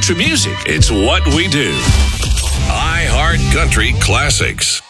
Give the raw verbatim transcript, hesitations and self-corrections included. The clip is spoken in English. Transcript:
country music. It's what we do. iHeart Country Classics.